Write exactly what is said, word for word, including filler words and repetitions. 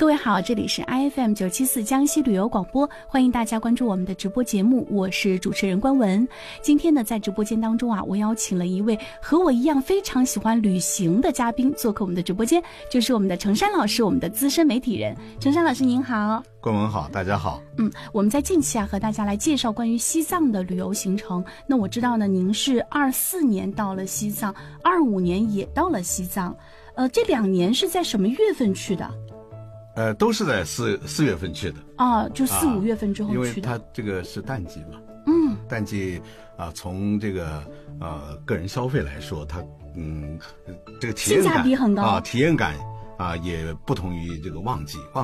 各位好，这里是 I F M 九七四江西旅游广播，欢迎大家关注我们的直播节目，我是主持人关文。今天呢，在直播间当中啊，我邀请了一位和我一样非常喜欢旅行的嘉宾做客我们的直播间，就是我们的程山老师，我们的资深媒体人。程山老师您好。 关文好，大家好。 嗯，我们在近期啊和大家来介绍关于西藏的旅游行程。那我知道呢，您是二四年到了西藏，二五年也到了西藏，呃，这两年是在什么月份去的？ 呃，都是在四四月份去的啊，就四五月份之后去的， 因为它这个是淡季嘛。 嗯， 淡季啊，从这个呃个人消费来说，它嗯这个体验感性价比很高啊，体验感啊也不同于这个旺季。旺